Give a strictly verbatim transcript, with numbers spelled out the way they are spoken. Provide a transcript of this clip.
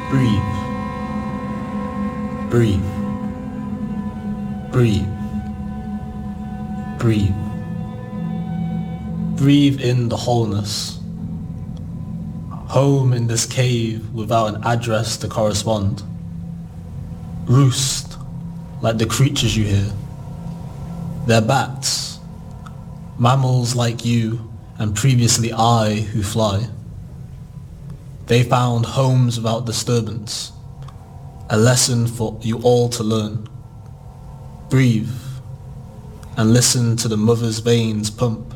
Breathe. Breathe. Breathe. Breathe. Breathe in the wholeness. Home in this cave without an address to correspond. Roost like the creatures you hear. They're bats. Mammals like you and previously I who fly. They found homes without disturbance. A lesson for you all to learn. Breathe and listen to the mother's veins pump.